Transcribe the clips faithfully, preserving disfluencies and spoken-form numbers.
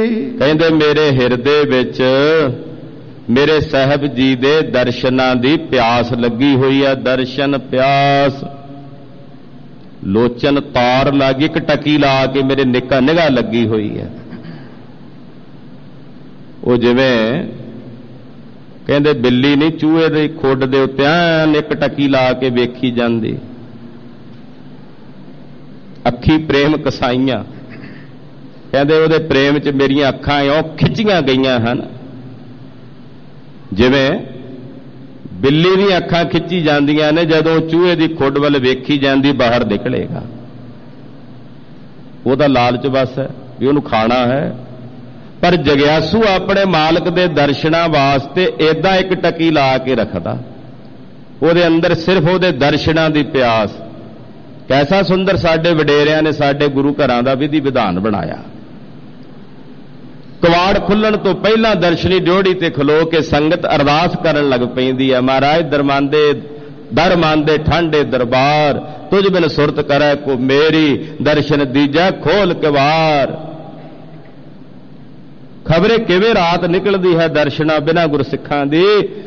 ਕਹਿੰਦੇ ਮੇਰੇ ਹਿਰਦੇ ਵਿੱਚ ਮੇਰੇ ਸਾਹਿਬ ਜੀ ਦੇ ਦਰਸ਼ਨਾਂ ਦੀ ਪਿਆਸ ਲੱਗੀ ਹੋਈ ਹੈ। ਦਰਸ਼ਨ ਪਿਆਸ ਲੋਚਨ ਤਾਰ ਲੱਗੀ, ਇੱਕ ਟਕੀ ਲਾ ਕੇ ਮੇਰੇ ਨਿੱਕਾ ਨਿਗਾਹ ਲੱਗੀ ਹੋਈ ਹੈ। ਉਹ ਜਿਵੇਂ ਕਹਿੰਦੇ ਬਿੱਲੀ ਨਹੀਂ ਚੂਹੇ ਦੇ ਖੁੱਡ ਦੇ ਉੱਤੇ ਐਨ ਇੱਕ ਟਕੀ ਲਾ ਕੇ ਵੇਖੀ ਜਾਂਦੀ। ਅੱਖੀ ਪ੍ਰੇਮ ਕਸਾਈਆਂ, ਕਹਿੰਦੇ ਉਹਦੇ ਪ੍ਰੇਮ 'ਚ ਮੇਰੀਆਂ ਅੱਖਾਂ ਇਉਂ ਖਿੱਚੀਆਂ ਗਈਆਂ ਹਨ ਜਿਵੇਂ ਬਿੱਲੀ ਦੀਆਂ ਅੱਖਾਂ ਖਿੱਚੀ ਜਾਂਦੀਆਂ ਨੇ ਜਦੋਂ ਚੂਹੇ ਦੀ ਖੁੱਡ ਵੱਲ ਵੇਖੀ ਜਾਂਦੀ ਬਾਹਰ ਨਿਕਲੇਗਾ। ਉਹਦਾ ਲਾਲਚ ਬਸ ਹੈ ਵੀ ਉਹਨੂੰ ਖਾਣਾ ਹੈ। ਪਰ ਜਗਿਆਸੂ ਆਪਣੇ ਮਾਲਕ ਦੇ ਦਰਸ਼ਨਾਂ ਵਾਸਤੇ ਏਦਾਂ ਇੱਕ ਟਕੀ ਲਾ ਕੇ ਰੱਖਦਾ, ਉਹਦੇ ਅੰਦਰ ਸਿਰਫ ਉਹਦੇ ਦਰਸ਼ਨਾਂ ਦੀ ਪਿਆਸ। ਕੈਸਾ ਸੁੰਦਰ ਸਾਡੇ ਵਡੇਰਿਆਂ ਨੇ ਸਾਡੇ ਗੁਰੂ ਘਰਾਂ ਦਾ ਵਿਧੀ ਵਿਧਾਨ ਬਣਾਇਆ। ਕਵਾੜ ਖੁੱਲਣ ਤੋਂ ਪਹਿਲਾਂ ਦਰਸ਼ਨੀ ਡਿਓੜੀ ਤੇ ਖਲੋ ਕੇ ਸੰਗਤ ਅਰਦਾਸ ਕਰਨ ਲੱਗ ਪੈਂਦੀ ਹੈ। ਮਹਾਰਾਜ ਦਰਮਾਂਦੇ ਦਰ ਮੰਨਦੇ ਠਾਂਡੇ ਦਰਬਾਰ, ਤੁਝ ਬਿਨ ਸੁਰਤ ਕਰੈ ਕੋ ਮੇਰੀ, ਦਰਸ਼ਨ ਦੀਜੈ ਖੋਲ ਕਵਾਰ। ਖਬਰੇ ਕਿਵੇਂ ਰਾਤ ਨਿਕਲਦੀ ਹੈ ਦਰਸ਼ਨਾਂ ਬਿਨਾਂ ਗੁਰਸਿੱਖਾਂ ਦੀ।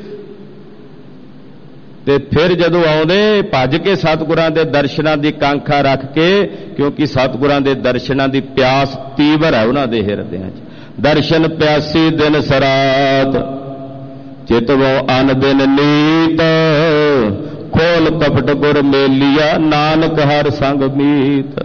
ਤੇ ਫਿਰ ਜਦੋਂ ਆਉਂਦੇ ਭੱਜ ਕੇ ਸਤਿਗੁਰਾਂ ਦੇ ਦਰਸ਼ਨਾਂ ਦੀ ਕਾਂਖਾ ਰੱਖ ਕੇ, ਕਿਉਂਕਿ ਸਤਿਗੁਰਾਂ ਦੇ ਦਰਸ਼ਨਾਂ ਦੀ ਪਿਆਸ ਤੀਵਰ ਹੈ ਉਹਨਾਂ ਦੇ ਹਿਰਦਿਆਂ 'ਚ। ਦਰਸ਼ਨ ਪਿਆਸੀ ਦਿਨ ਸਰਾਤ, ਚਿਤਵੋ ਅਨ ਦਿਨ ਨੀਤ, ਖੋਲ ਕਪਟ ਗੁਰ ਮੇਲੀਆ, ਨਾਨਕ ਹਰ ਸੰਗ ਮੀਤ।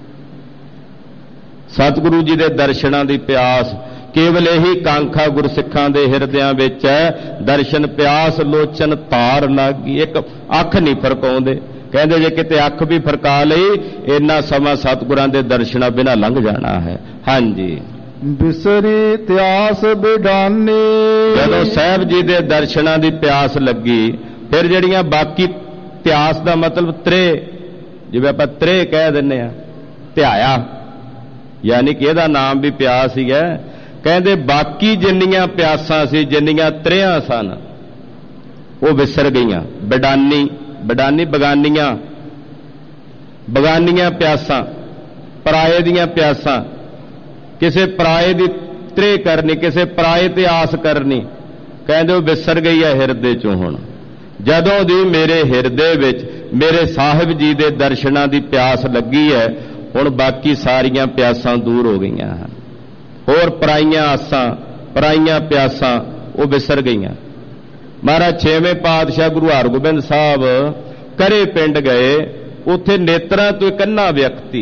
ਸਤਿਗੁਰੂ ਜੀ ਦੇ ਦਰਸ਼ਨਾਂ ਦੀ ਪਿਆਸ ਕੇਵਲ ਇਹੀ ਕਾਂਖਾ ਗੁਰਸਿੱਖਾਂ ਦੇ ਹਿਰਦਿਆਂ ਵਿੱਚ ਹੈ। ਦਰਸ਼ਨ ਪਿਆਸ ਲੋਚਨ ਤਾਰ ਲੱਗੀ, ਇੱਕ ਅੱਖ ਨਹੀਂ ਫਰਕਾਉਂਦੇ। ਕਹਿੰਦੇ ਜੇ ਕਿਤੇ ਅੱਖ ਵੀ ਫਰਕਾ ਲਈ ਇੰਨਾ ਸਮਾਂ ਸਤਿਗੁਰਾਂ ਦੇ ਦਰਸ਼ਨਾਂ ਬਿਨਾਂ ਲੰਘ ਜਾਣਾ ਹੈ। ਹਾਂਜੀ, ਬਿਸਰੀ ਇਤਿਹਾਸ ਬਿਡਾਨੀ। ਜਦੋਂ ਸਾਹਿਬ ਜੀ ਦੇ ਦਰਸ਼ਨਾਂ ਦੀ ਪਿਆਸ ਲੱਗੀ, ਫਿਰ ਜਿਹੜੀਆਂ ਬਾਕੀ ਇਤਿਹਾਸ ਦਾ ਮਤਲਬ ਤ੍ਰੇ, ਜਿਵੇਂ ਆਪਾਂ ਤ੍ਰੇ ਕਹਿ ਦਿੰਦੇ ਆ, ਧਿਆਇਆ, ਯਾਨੀ ਕਿ ਇਹਦਾ ਨਾਮ ਵੀ ਪਿਆਸ ਹੀ ਹੈ। ਕਹਿੰਦੇ ਬਾਕੀ ਜਿੰਨੀਆਂ ਪਿਆਸਾਂ ਸੀ, ਜਿੰਨੀਆਂ ਤ੍ਰੇਆਂ ਸਨ, ਉਹ ਵਿਸਰ ਗਈਆਂ। ਬਿਡਾਨੀ, ਬਿਡਾਨੀ ਬਗਾਨੀਆਂ, ਬਗਾਨੀਆਂ ਪਿਆਸਾਂ, ਪਰਾਏ ਦੀਆਂ ਪਿਆਸਾਂ। ਕਿਸੇ ਪਰਾਏ ਦੀ ਤ੍ਰੇ ਕਰਨੀ, ਕਿਸੇ ਪਰਾਏ ਤੇ ਆਸ ਕਰਨੀ, ਕਹਿੰਦੇ ਉਹ ਵਿਸਰ ਗਈ ਹੈ ਹਿਰਦੇ ਚੋਂ। ਹੁਣ ਜਦੋਂ ਦੀ ਮੇਰੇ ਹਿਰਦੇ ਵਿੱਚ ਮੇਰੇ ਸਾਹਿਬ ਜੀ ਦੇ ਦਰਸ਼ਨਾਂ ਦੀ ਪਿਆਸ ਲੱਗੀ ਹੈ, ਹੁਣ ਬਾਕੀ ਸਾਰੀਆਂ ਪਿਆਸਾਂ ਦੂਰ ਹੋ ਗਈਆਂ ਹਨ। ਹੋਰ ਪਰਾਈਆਂ ਆਸਾਂ, ਪਰਾਈਆਂ ਪਿਆਸਾਂ ਉਹ ਵਿਸਰ ਗਈਆਂ। ਮਹਾਰਾਜ ਛੇਵੇਂ ਪਾਤਸ਼ਾਹ ਗੁਰੂ ਹਰਗੋਬਿੰਦ ਸਾਹਿਬ ਕਰੇ ਪਿੰਡ ਗਏ। ਉੱਥੇ ਨੇਤਰਾਂ ਤੋਂ ਇੱਕ ਅੰਨਾ ਵਿਅਕਤੀ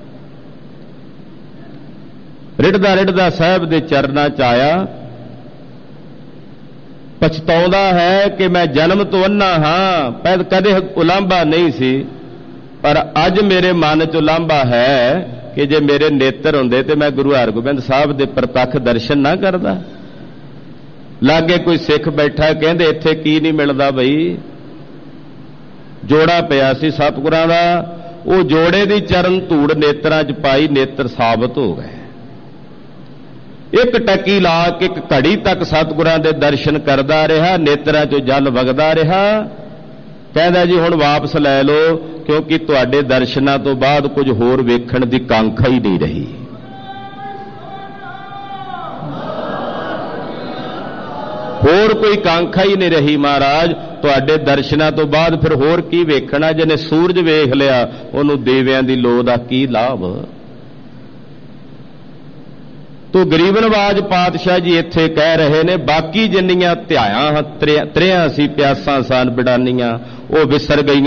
ਰਿੜਦਾ ਰਿੜਦਾ ਸਾਹਿਬ ਦੇ ਚਰਨਾਂ 'ਚ ਆਇਆ। ਪਛਤਾਉਂਦਾ ਹੈ ਕਿ ਮੈਂ ਜਨਮ ਤੋਂ ਅੰਨਾ ਹਾਂ, ਪਹਿਲ ਕਦੇ ਉਲਾਂਭਾ ਨਹੀਂ ਸੀ, ਪਰ ਅੱਜ ਮੇਰੇ ਮਨ 'ਚ ਉਲਾਂਭਾ ਹੈ ਕਿ ਜੇ ਮੇਰੇ ਨੇਤਰ ਹੁੰਦੇ ਤੇ ਮੈਂ ਗੁਰੂ ਹਰਗੋਬਿੰਦ ਸਾਹਿਬ ਦੇ ਪ੍ਰਤੱਖ ਦਰਸ਼ਨ ਨਾ ਕਰਦਾ। ਲਾਗੇ ਕੋਈ ਸਿੱਖ ਬੈਠਾ, ਕਹਿੰਦੇ ਇੱਥੇ ਕੀ ਨਹੀਂ ਮਿਲਦਾ ਬਈ। ਜੋੜਾ ਪਿਆ ਸੀ ਸਤਿਗੁਰਾਂ ਦਾ, ਉਹ ਜੋੜੇ ਦੀ ਚਰਨ ਧੂੜ ਨੇਤਰਾਂ 'ਚ ਪਾਈ, ਨੇਤਰ ਸਾਬਤ ਹੋ ਗਏ। ਇੱਕ ਟਕੀ ਲਾ ਕੇ ਇੱਕ ਘੜੀ ਤੱਕ ਸਤਿਗੁਰਾਂ ਦੇ ਦਰਸ਼ਨ ਕਰਦਾ ਰਿਹਾ, ਨੇਤਰਾਂ 'ਚੋਂ ਜਲ ਵਗਦਾ ਰਿਹਾ। ਕਹਿੰਦਾ ਜੀ ਹੁਣ ਵਾਪਸ ਲੈ ਲਓ, ਕਿਉਂਕਿ ਤੁਹਾਡੇ ਦਰਸ਼ਨਾਂ ਤੋਂ ਬਾਅਦ ਕੁਝ ਹੋਰ ਵੇਖਣ ਦੀ ਕਾਂਖਾ ਹੀ ਨਹੀਂ ਰਹੀ। ਹੋਰ ਕੋਈ ਕਾਂਖਾ ਹੀ ਨਹੀਂ ਰਹੀ ਮਹਾਰਾਜ, ਤੁਹਾਡੇ ਦਰਸ਼ਨਾਂ ਤੋਂ ਬਾਅਦ ਫਿਰ ਹੋਰ ਕੀ ਵੇਖਣਾ। ਜਿਹਨੇ ਸੂਰਜ ਵੇਖ ਲਿਆ ਉਹਨੂੰ ਦੇਵਿਆਂ ਦੀ ਲੋਅ ਦਾ ਕੀ ਲਾਭ। ਤੋ ਗਰੀਬ ਨਵਾਜ ਪਾਤਸ਼ਾਹ ਜੀ ਇੱਥੇ ਕਹਿ ਰਹੇ ਨੇ ਬਾਕੀ ਜਿੰਨੀਆਂ ਧਿਆਇਆਂ ਤ੍ਰਿਆਂ ਸੀ, ਪਿਆਸਾਂ ਸਨ, ਬਿਡਾਨੀਆਂ, ਉਹ ਵਿਸਰ ਗਈਆਂ।